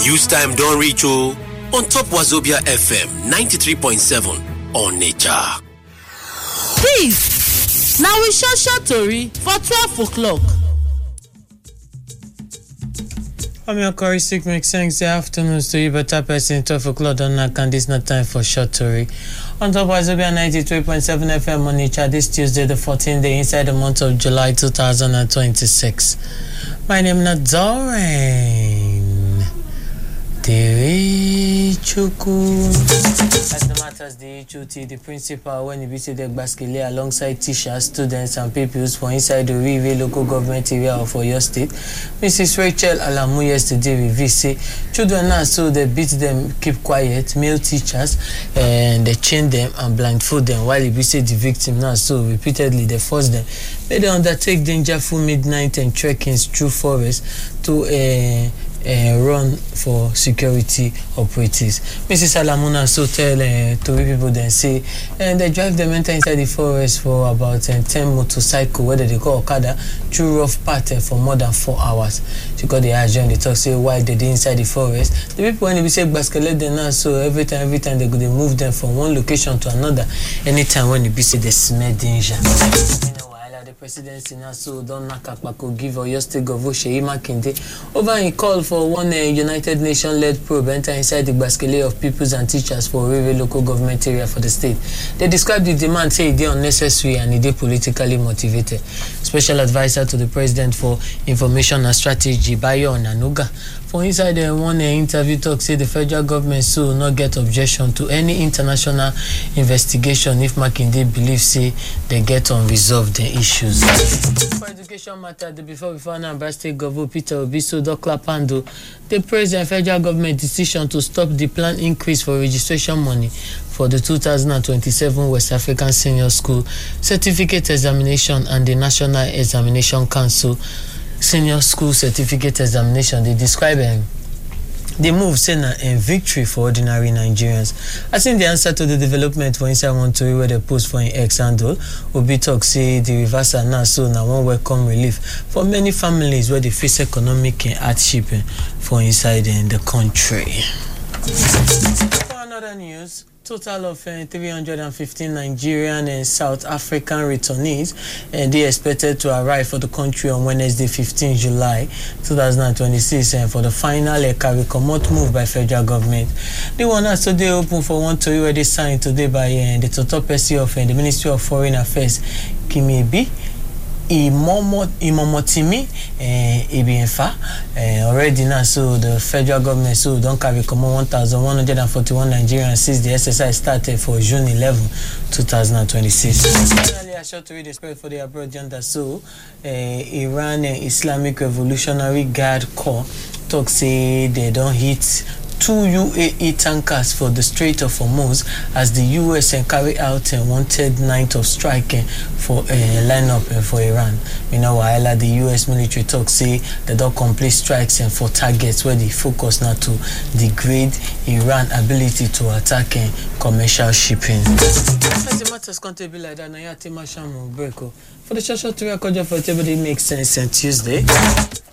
News time don't reach on top Wazobia FM 93.7 on Nature. Peace. Now we short tori for 12 o'clock. I'm your Corey Sick makes sense. The afternoon to you, better person 12 o'clock. Don't knock, and this not time for short story. On top of Wazobia 93.7 FM on Nature, this Tuesday, the 14th day inside the month of July 2026. My name is Doreen Chuku. As the matters, the HOT, the principal, when he visited Baskele alongside teachers, students, and pupils for inside the Rive local government area of Oyo State, Mrs. Rachel Alamu yesterday revealed say children now so they beat them, keep quiet, male teachers, and they chain them and blindfold them while he visited the victim now so repeatedly they force them. They undertake dangerful midnight and trekkings through forest to run for security operatives. Mrs. Alamuna so tell Tori people then say they drive them enter inside the forest for about 10 motorcycle, whether they call Okada, through rough path for more than 4 hours. She got the agent, they talk say why they inside the forest. The people when they say Baskele then now so every time they go they move them from one location to another. Anytime when they say they smell danger. The presidency now so don't nakakpako give Oyo State Governor Seyi Makinde over a call for one United Nations-led probe enter inside the Baskele of pupils and teachers for Rive local government area for the state. They described the demand say it is unnecessary and it is politically motivated. Special advisor to the president for information and strategy, Bayo Onanuga, for inside one interview talk say the federal government so not get objection to any international investigation if Makinde believes say they get unresolved the issues. For education matter, before Anambra State Governor Peter Obiso Doklapando, they praised the federal government decision to stop the planned increase for registration money for the 2027 West African Senior School Certificate Examination and the National Examination Council Senior School Certificate Examination. They describe the move saying a victory for ordinary Nigerians. I think the answer to the development for inside one story where they post for an ex handle, Obi talk say the reversal now so now one welcome relief for many families where they face economic hardship for inside in the country. For another news, total of 315 Nigerian and South African returnees and they expected to arrive for the country on Wednesday 15 July 2026 and for the final carry commot move by federal government. The one also they open for one to already signed today by the total person of the Ministry of Foreign Affairs Kimibi Imomotimi Ibienfa already now so the federal government so don't carry common 1,141 Nigerians since the exercise started for June 11, 2026. Finally, I short to read the spread for the abroad gender so Iran Islamic Revolutionary Guard Corps talk say they don't hit 2 UAE tankers for the Strait of Hormuz as the US carry out a wanted night of striking for a lineup for Iran. Meanwhile, the US military talk say they don't complete strikes and for targets where they focus now to degrade Iran ability to attack commercial shipping. As the matters can't be like that, now you have to break. For the short to record for everybody makes sense on Tuesday.